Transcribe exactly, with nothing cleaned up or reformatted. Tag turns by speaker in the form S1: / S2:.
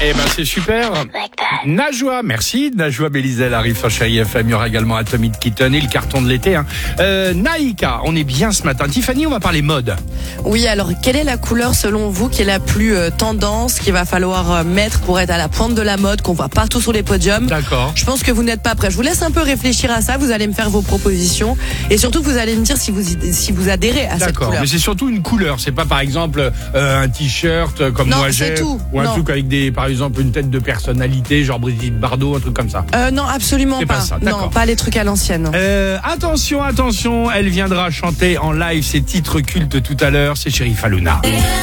S1: Eh ben c'est super. Najwa, merci. Najwa Belizel arrive sur Chérie F M. Il y aura également Atomic Kitten et le carton de l'été. Hein. Euh, Naïka, on est bien ce matin. Tiffany, on va parler mode.
S2: Oui, alors quelle est la couleur selon vous qui est la plus euh, tendance, qu'il va falloir euh, mettre pour être à la pointe de la mode, qu'on voit partout sur les podiums?
S1: D'accord.
S2: Je pense que vous n'êtes pas prêts. Je vous laisse un peu réfléchir à ça. Vous allez me faire vos propositions et surtout vous allez me dire si vous si vous adhérez à cette
S1: D'accord,
S2: couleur.
S1: mais c'est surtout une couleur. C'est pas par exemple euh, un t-shirt euh, comme
S2: Non,
S1: moi
S2: c'est
S1: j'ai,
S2: tout.
S1: ou un
S2: Non.
S1: truc avec des, par exemple une tête de personnalité, genre Brigitte Bardot, un truc comme ça.
S2: Euh, non, absolument
S1: C'est pas
S2: pas.
S1: ça,
S2: non,
S1: d'accord.
S2: pas les trucs à l'ancienne.
S1: Euh, attention, attention, elle viendra chanter en live ses titres cultes tout à l'heure. C'est Chérif Halouna.